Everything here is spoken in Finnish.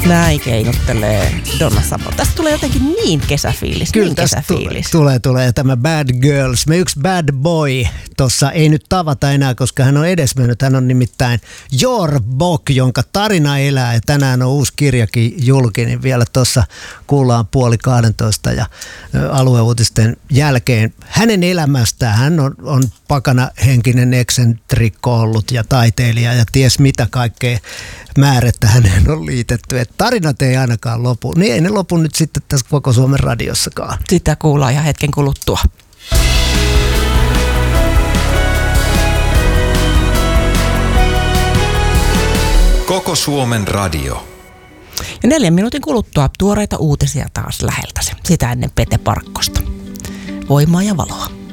Näin keinuttelee Donna Summer. Tästä tulee jotenkin niin kesäfiilis. Kyllä niin tästä kesäfiilis. tulee tämä Bad Girls. Me yksi bad boy tuossa ei nyt tavata enää, koska hän on edesmennyt. Hän on nimittäin Jor Bok, jonka tarina elää ja tänään on uusi kirjakin julki, niin vielä tuossa kuullaan 11:30 ja alueuutisten jälkeen. Hänen elämästään hän on pakana henkinen eksentrikko ollut ja taiteilija ja ties mitä kaikkea määrettä häneen on liitetty. Et tarinat ei ainakaan lopu. Niin ei ne lopu nyt sitten tässä koko Suomen radiossakaan. Sitä kuullaan ihan hetken kuluttua. Koko Suomen radio. Ja 4 minuutin kuluttua tuoreita uutisia taas läheltäsi. Sitä ennen Pete Parkkosta. Voimaa ja valoa.